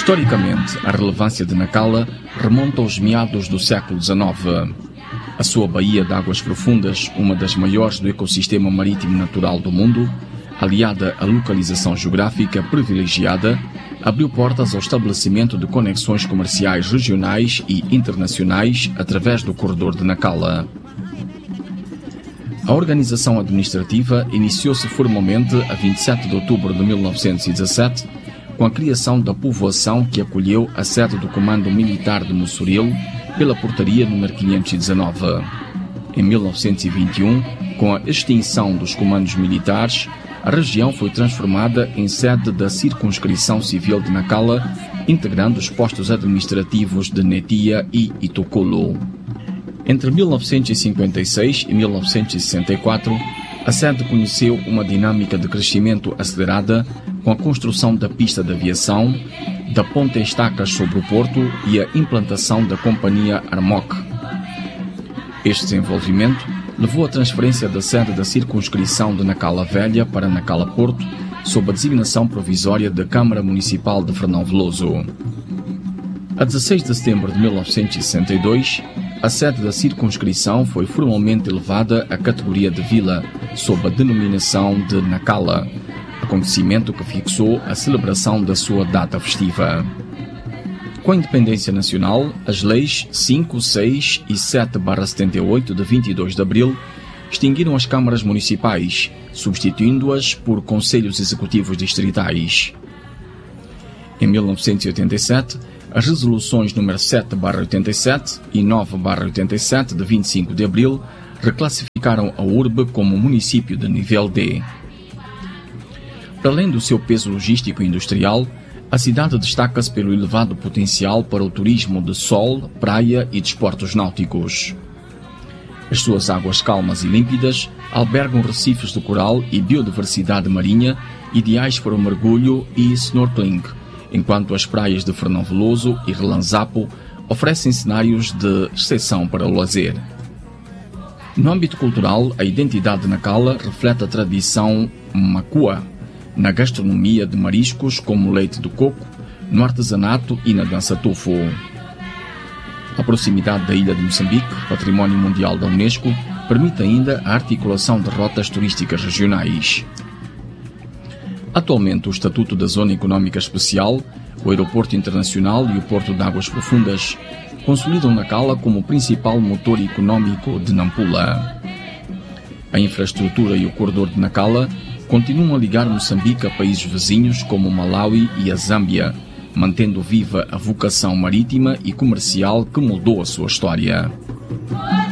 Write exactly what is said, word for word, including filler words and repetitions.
Historicamente, a relevância de Nacala remonta aos meados do século dezenove. A sua baía de águas profundas, uma das maiores do ecossistema marítimo natural do mundo, aliada à localização geográfica privilegiada, abriu portas ao estabelecimento de conexões comerciais regionais e internacionais através do corredor de Nacala. A organização administrativa iniciou-se formalmente a vinte e sete de outubro de mil novecentos e dezassete, com a criação da povoação que acolheu a sede do Comando Militar de Mossoril pela portaria número quinhentos e dezanove. Em mil novecentos e vinte e um, com a extinção dos comandos militares, a região foi transformada em sede da Circunscrição Civil de Nacala, integrando os postos administrativos de Netia e Itokolo. Entre mil novecentos e cinquenta e seis e mil novecentos e sessenta e quatro, a sede conheceu uma dinâmica de crescimento acelerada com a construção da pista de aviação, da ponte em estacas sobre o porto e a implantação da companhia Armoc. Este desenvolvimento levou à transferência da sede da circunscrição de Nacala Velha para Nacala Porto, sob a designação provisória da Câmara Municipal de Fernão Veloso. A dezesseis de setembro de mil novecentos e sessenta e dois, a sede da circunscrição foi formalmente elevada à categoria de vila, sob a denominação de Nacala, acontecimento que fixou a celebração da sua data festiva. Com a independência nacional, as leis cinco, seis e sete barra setenta e oito de vinte e dois de abril extinguiram as câmaras municipais, substituindo-as por conselhos executivos distritais. Em mil novecentos e oitenta e sete, as resoluções número sete barra oitenta e sete e nove barra oitenta e sete de vinte e cinco de abril reclassificaram a urbe como município de nível D. Para além do seu peso logístico e industrial, a cidade destaca-se pelo elevado potencial para o turismo de sol, praia e desportos náuticos. As suas águas calmas e límpidas albergam recifes de coral e biodiversidade marinha ideais para o mergulho e snorkeling, enquanto as praias de Fernão Veloso e Relanzapo oferecem cenários de exceção para o lazer. No âmbito cultural, a identidade de Nacala reflete a tradição macua, na gastronomia de mariscos como leite do coco, no artesanato e na dança tufo. A proximidade da ilha de Moçambique, património mundial da Unesco, permite ainda a articulação de rotas turísticas regionais. Atualmente, o Estatuto da Zona Económica Especial, o Aeroporto Internacional e o Porto de Águas Profundas consolidam Nacala como o principal motor económico de Nampula. A infraestrutura e o corredor de Nacala continuam a ligar Moçambique a países vizinhos como o Malawi e a Zâmbia, mantendo viva a vocação marítima e comercial que moldou a sua história.